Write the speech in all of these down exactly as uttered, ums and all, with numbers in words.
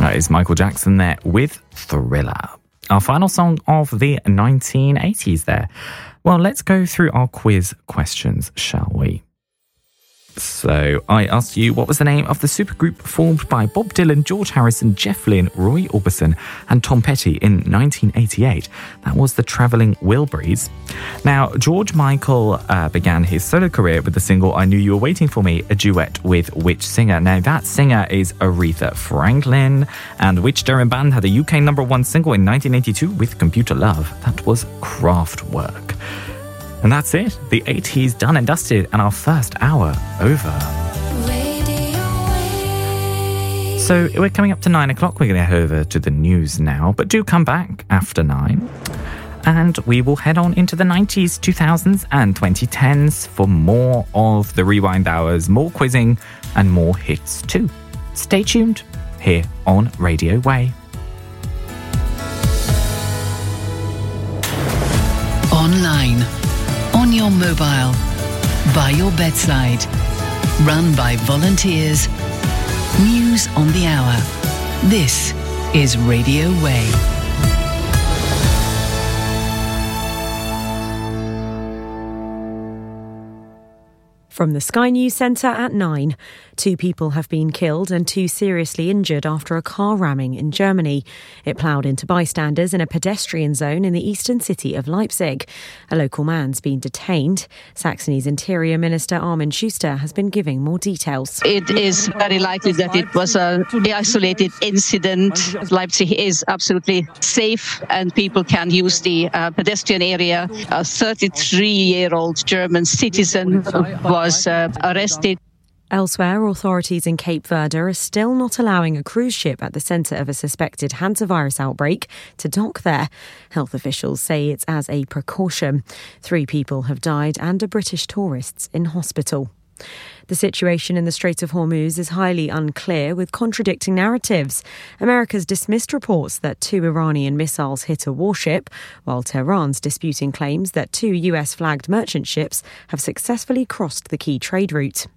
That is Michael Jackson there with Thriller. Our final song of the nineteen eighties there. Well, let's go through our quiz questions, shall we? So I asked you, what was the name of the supergroup formed by Bob Dylan, George Harrison, Jeff Lynne, Roy Orbison and Tom Petty in nineteen eighty-eight? That was the Travelling Wilburys. Now, George Michael uh, began his solo career with the single I Knew You Were Waiting For Me, a duet with which singer? Now, that singer is Aretha Franklin. And which German band had a U K number one single in nineteen eighty-two with Computer Love? That was Kraftwerk. And that's it. The eighties done and dusted, and our first hour over. So we're coming up to nine o'clock. We're going to head over to the news now, but do come back after nine. And we will head on into the nineties, two thousands and twenty tens for more of the Rewind Hours, more quizzing and more hits too. Stay tuned here on Radio Way. Online, on your mobile, by your bedside, run by volunteers. News on the hour. This is Radio Way. From the Sky News Centre at nine. Two people have been killed and two seriously injured after a car ramming in Germany. It ploughed into bystanders in a pedestrian zone in the eastern city of Leipzig. A local man's been detained. Saxony's Interior Minister Armin Schuster has been giving more details. It is very likely that it was an isolated incident. Leipzig is absolutely safe and people can use the uh, pedestrian area. A thirty-three-year-old German citizen was uh, arrested. Elsewhere, authorities in Cape Verde are still not allowing a cruise ship at the centre of a suspected hantavirus outbreak to dock there. Health officials say it's as a precaution. Three people have died and a British tourists in hospital. The situation in the Strait of Hormuz is highly unclear, with contradicting narratives. America's dismissed reports that two Iranian missiles hit a warship, while Tehran's disputing claims that two U S-flagged merchant ships have successfully crossed the key trade route.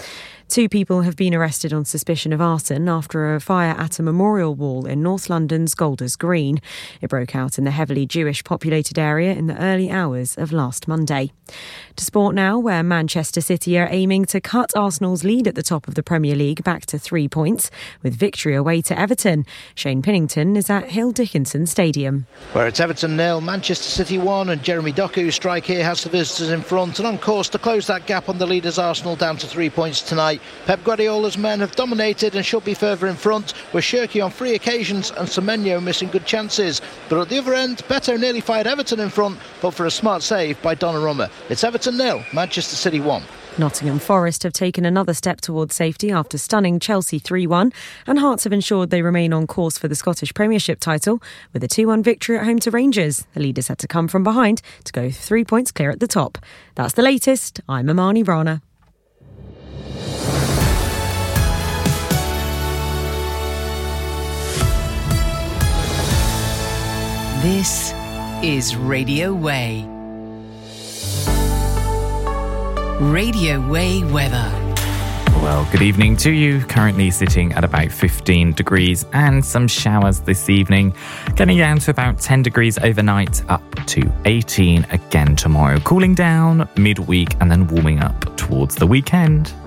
Two people have been arrested on suspicion of arson after a fire at a memorial wall in North London's Golders Green. It broke out in the heavily Jewish-populated area in the early hours of last Monday. To sport now, where Manchester City are aiming to cut Arsenal's lead at the top of the Premier League back to three points, with victory away to Everton. Shane Pinnington is at Hill Dickinson Stadium. Where it's Everton nil, Manchester City one, and Jeremy Doku's strike here has the visitors in front and on course to close that gap on the leaders Arsenal down to three points tonight. Pep Guardiola's men have dominated and should be further in front, with Shirky on three occasions and Semenyo missing good chances. But at the other end, Beto nearly fired Everton in front, but for a smart save by Donnarumma. It's Everton nil, Manchester City one. Nottingham Forest have taken another step towards safety after stunning Chelsea three one, and Hearts have ensured they remain on course for the Scottish Premiership title with a two one victory at home to Rangers. The leaders had to come from behind to go three points clear at the top. That's the latest. I'm Amani Rana. This is Radio Way. Radio Way weather. Well, good evening to you. Currently sitting at about fifteen degrees and some showers this evening. Getting down to about ten degrees overnight, up to eighteen again tomorrow. Cooling down midweek and then warming up towards the weekend.